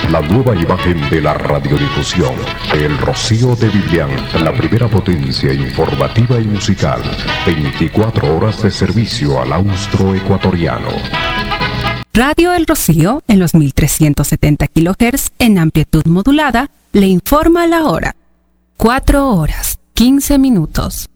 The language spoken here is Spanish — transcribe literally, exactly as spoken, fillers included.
la nueva imagen de la radiodifusión. El Rocío de Vivian, la primera potencia informativa y musical. veinticuatro horas de servicio al austroecuatoriano. Radio El Rocío, en los mil trescientos setenta kilohertz en amplitud modulada, le informa la hora. cuatro horas, quince minutos.